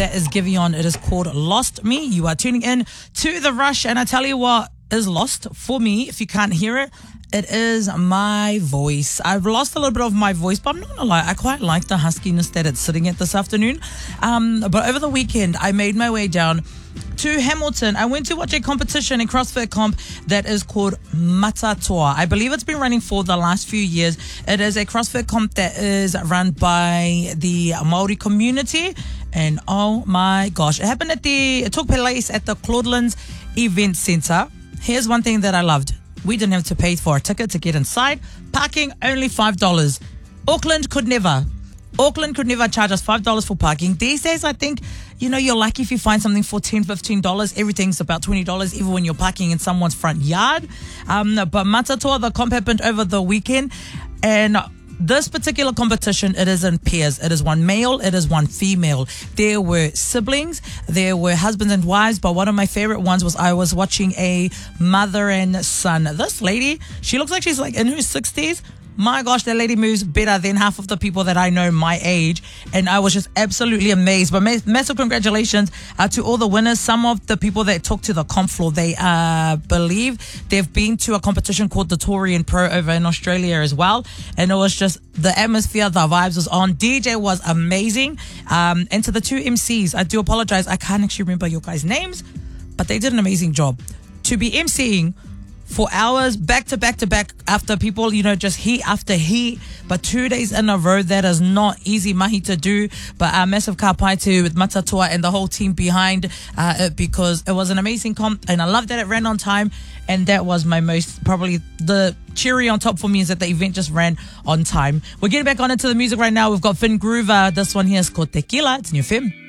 that is Giveon. It is called Lost Me. You are tuning in to The Rush, and I tell you what is lost for me, if you can't hear it, it is my voice. I've lost a little bit of my voice, but I'm not gonna lie, I quite like the huskiness that it's sitting at this afternoon. But over the weekend, I made my way down to Hamilton. I went to watch a competition, a CrossFit comp that is called Matatoa. I believe it's been running for the last few years. It is a CrossFit comp that is run by the Maori community. And oh my gosh, it took place at the Claudelands Event Centre. Here's one thing that I loved. We didn't have to pay for a ticket to get inside. Parking, only $5. Auckland could never charge us $5 for parking. These days, I think, you're lucky if you find something for $10, $15. Everything's about $20, even when you're parking in someone's front yard. But Matatoa, the comp happened over the weekend. And this particular competition, it is in pairs. It is one male, it is one female. There were siblings, there were husbands and wives, but one of my favorite ones was I was watching a mother and son. This lady, she looks like she's like in her 60s. My gosh, that lady moves better than half of the people that I know my age. And I was just absolutely amazed. But massive congratulations to all the winners. Some of the people that took to the comp floor, they believe they've been to a competition called the Torian Pro over in Australia as well. And it was just the atmosphere, the vibes was on. DJ was amazing. And to the two MCs, I do apologize. I can't actually remember your guys' names, but they did an amazing job. To be MCing for hours, back to back to back, after people, just heat after heat, but 2 days in a row, that is not easy mahi to do. But a massive ka pai to with Matatoa and the whole team behind it, because it was an amazing comp, and I love that it ran on time. And that was probably the cherry on top for me, is that the event just ran on time. We're getting back on into the music right now. We've got Finn Groover. This one here is called Tequila. It's New Femme.